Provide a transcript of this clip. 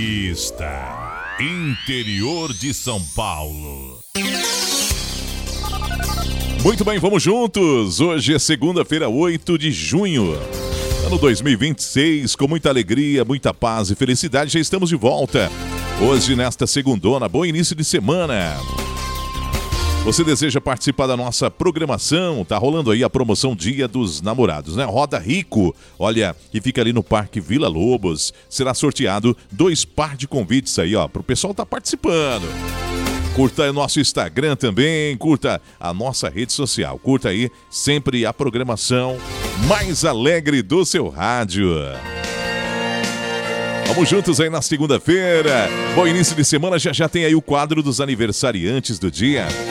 Interior de São Paulo. Muito bem, vamos juntos. Hoje é segunda-feira, 8 de junho. Ano 2026, com muita alegria, muita paz e felicidade, já estamos de volta. Hoje, nesta segundona, bom início de semana. Você deseja participar da nossa programação? Tá rolando aí a promoção Dia dos Namorados, né? Roda Rico, olha, que fica ali no Parque Vila Lobos. Será sorteado 2 par de convites aí, ó, pro pessoal tá participando. Curta o nosso Instagram também, curta a nossa rede social. Curta aí sempre a programação mais alegre do seu rádio. Vamos juntos aí na segunda-feira. Bom início de semana, já tem aí o quadro dos aniversariantes do dia.